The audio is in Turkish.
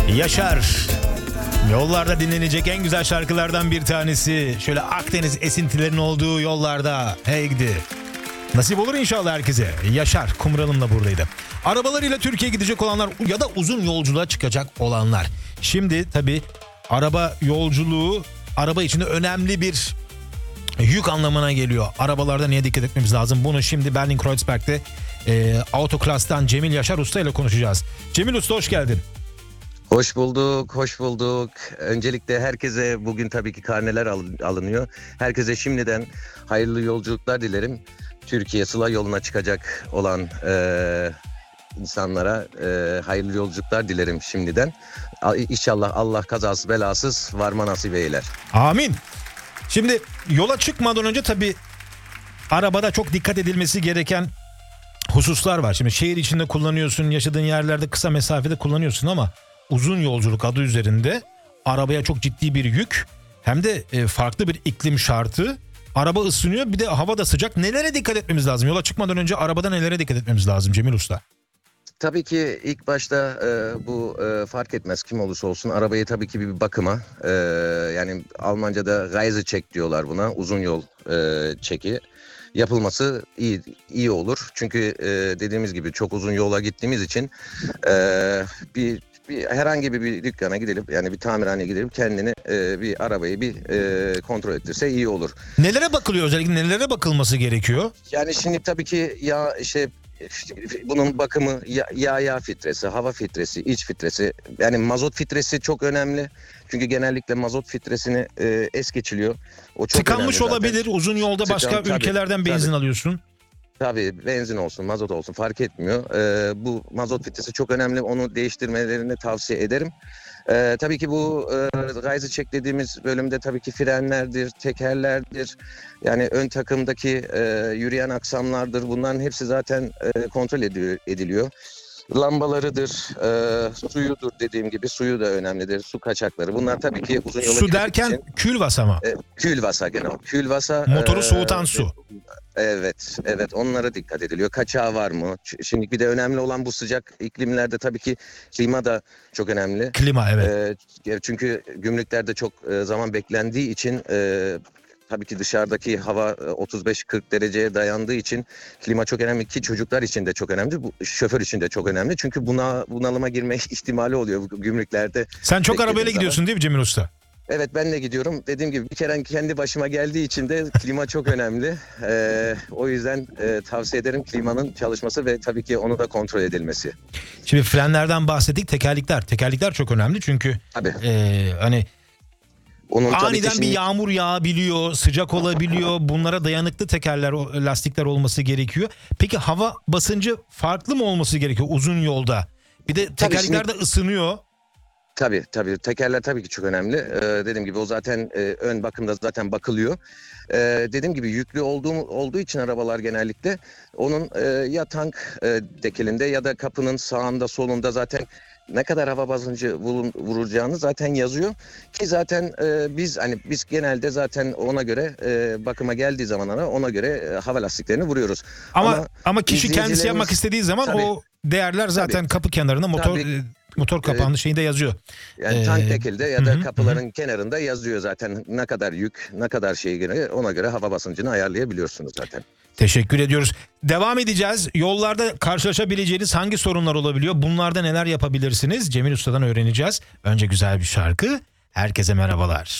Yaşar. Yollarda dinlenecek en güzel şarkılardan bir tanesi. Şöyle Akdeniz esintilerinin olduğu yollarda. Hey gidi. Nasip olur inşallah herkese. Yaşar Kumralım'la buradaydı. Arabalarıyla Türkiye'ye gidecek olanlar ya da uzun yolculuğa çıkacak olanlar. Şimdi tabii araba yolculuğu araba içinde önemli bir yük anlamına geliyor. Arabalarda niye dikkat etmemiz lazım? Bunu şimdi Berlin-Kreuzberg'de Autoklass'tan Cemil Yaşar Usta ile konuşacağız. Cemil Usta hoş geldin. Hoş bulduk, hoş bulduk. Öncelikle herkese bugün tabii ki karneler alınıyor. Herkese şimdiden hayırlı yolculuklar dilerim. Türkiye Sıla yoluna çıkacak olan insanlara hayırlı yolculuklar dilerim şimdiden. İnşallah Allah kazasız belasız varma nasip eyler. Amin. Şimdi yola çıkmadan önce tabii arabada çok dikkat edilmesi gereken hususlar var. Şimdi şehir içinde kullanıyorsun, yaşadığın yerlerde kısa mesafede kullanıyorsun ama uzun yolculuk adı üzerinde arabaya çok ciddi bir yük. Hem de farklı bir iklim şartı. Araba ısınıyor, bir de hava da sıcak. Nelere dikkat etmemiz lazım? Yola çıkmadan önce arabada nelere dikkat etmemiz lazım Cemil Usta? Tabii ki ilk başta bu fark etmez kim olursa olsun arabayı tabii ki bir bakıma yani Almanca'da Reisecheck diyorlar buna, uzun yol çeki yapılması iyi olur. Çünkü dediğimiz gibi çok uzun yola gittiğimiz için bir herhangi bir dükkana gidilip yani bir tamirhaneye gidilip kendini bir arabayı bir kontrol ettirse iyi olur. Nelere bakılıyor, özellikle nelere bakılması gerekiyor? Yani şimdi tabii ki ya işte bunun bakımı yağ filtresi, hava filtresi, iç filtresi, yani mazot filtresi çok önemli. Çünkü genellikle mazot filtresini es geçiliyor. O çok tıkanmış olabilir. Zaten. Uzun yolda başka ülkelerden benzin alıyorsun. Tabii benzin olsun, mazot olsun fark etmiyor. Bu mazot filtresi çok önemli. Onu değiştirmelerini tavsiye ederim. Tabii ki bu Reisecheck dediğimiz bölümde tabii ki frenlerdir, tekerlerdir. Yani ön takımdaki yürüyen aksamlardır. Bunların hepsi zaten kontrol ediliyor. Lambalarıdır, suyudur dediğim gibi. Suyu da önemlidir. Su kaçakları. Bunlar tabii ki uzun yola Su derken için, külvasa mı? Külvasa gene. Külvasa. Motoru soğutan su. Evet onlara dikkat ediliyor. Kaçağı var mı? Şimdi bir de önemli olan bu sıcak iklimlerde tabii ki klima da çok önemli. Klima evet. Çünkü gümrüklerde çok zaman beklendiği için tabii ki dışarıdaki hava 35-40 dereceye dayandığı için klima çok önemli ki çocuklar için de çok önemli. Bu şoför için de çok önemli. Çünkü bunalıma girme ihtimali oluyor gümrüklerde. Sen çok arabayla gidiyorsun değil mi Cemil Usta? Evet ben de gidiyorum. Dediğim gibi bir kere kendi başıma geldiği için de klima çok önemli. O yüzden tavsiye ederim klimanın çalışması ve tabii ki onu da kontrol edilmesi. Şimdi frenlerden bahsettik. Tekerlekler çok önemli çünkü hani onun aniden bir yağmur yağabiliyor, sıcak olabiliyor. Bunlara dayanıklı tekerler, lastikler olması gerekiyor. Peki hava basıncı farklı mı olması gerekiyor uzun yolda? Bir de tekerlekler de ısınıyor. Tabii tekerler tabii ki çok önemli. Dediğim gibi o zaten ön bakımda zaten bakılıyor. Dediğim gibi yüklü olduğu için arabalar genellikle onun ya tank dekelinde ya da kapının sağında solunda zaten ne kadar hava basıncı vuracağını zaten yazıyor ki zaten biz genelde zaten ona göre bakıma geldiği zamanlara ona göre hava lastiklerini vuruyoruz. Ama kişi kendisi yapmak istediği zaman o değerler zaten kapı kenarında motor kapağının şeyinde yazıyor. Yani tank tekilde ya da kapıların kenarında yazıyor zaten ne kadar yük, ne kadar şey göre ona göre hava basıncını ayarlayabiliyorsunuz zaten. Teşekkür ediyoruz. Devam edeceğiz. Yollarda karşılaşabileceğiniz hangi sorunlar olabiliyor? Bunlarda neler yapabilirsiniz? Cemil Usta'dan öğreneceğiz. Önce güzel bir şarkı. Herkese merhabalar.